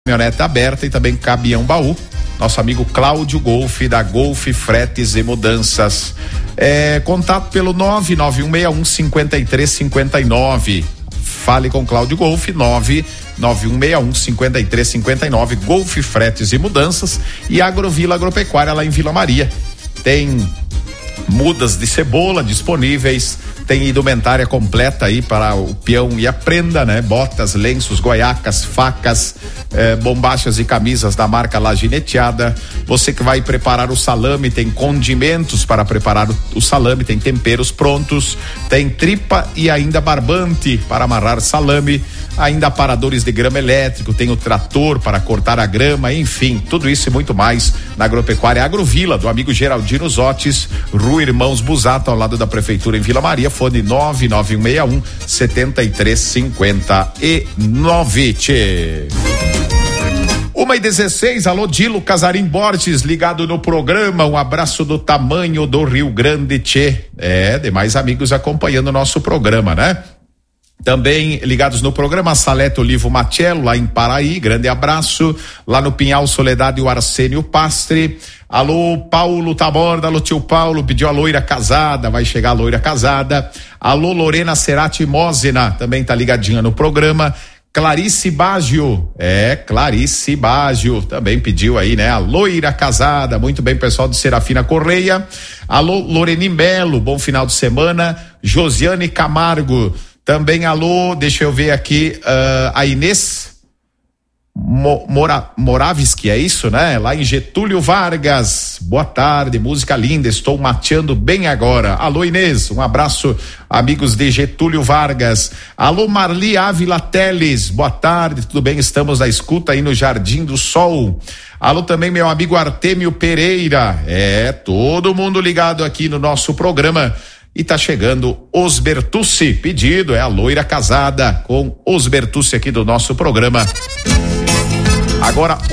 caminhonete aberta e também caminhão baú. Nosso amigo Cláudio Golfe, da Golfe Fretes e Mudanças. Contato pelo 991615359. Fale com Cláudio Golfe, 991615359. Golfe Fretes e Mudanças. E Agrovila Agropecuária lá em Vila Maria. Tem mudas de cebola disponíveis, tem indumentária completa aí para o peão e a prenda, né? Botas, lenços, goiacas, facas, bombachas e camisas da marca La Gineteada. Você que vai preparar o salame, tem condimentos para preparar o salame, tem temperos prontos, tem tripa e ainda barbante para amarrar salame, ainda aparadores de grama elétrico, tem o trator para cortar a grama, enfim, tudo isso e muito mais na Agropecuária Agrovila, do amigo Geraldino Zotes, Rua Irmãos Busato, ao lado da Prefeitura em Vila Maria, fone 99161-7359. 1:16, alô Dilo Casarim Borges, ligado no programa, um abraço do tamanho do Rio Grande, tchê. Demais amigos acompanhando o nosso programa, né? Também ligados no programa, Salete Olivo Matiello, lá em Paraí, grande abraço. Lá no Pinhal Soledade, o Arsênio Pastre. Alô, Paulo Taborda, alô, tio Paulo, pediu a loira casada, vai chegar a loira casada. Alô, Lorena Cerati Mósena, também tá ligadinha no programa. Clarice Baggio, Clarice Baggio, também pediu aí, né? A loira casada, muito bem, pessoal de Serafina Correia. Alô, Loreni Melo, bom final de semana. Josiane Camargo, também alô, deixa eu ver aqui, a Inês Moravski, é isso, né? Lá em Getúlio Vargas, boa tarde, música linda, estou mateando bem agora. Alô Inês, um abraço, amigos de Getúlio Vargas. Alô Marli Ávila Teles, boa tarde, tudo bem? Estamos na escuta aí no Jardim do Sol. Alô também meu amigo Artêmio Pereira, todo mundo ligado aqui no nosso programa. E tá chegando Os Bertucci, pedido, a loira casada com Os Bertucci aqui do nosso programa. Agora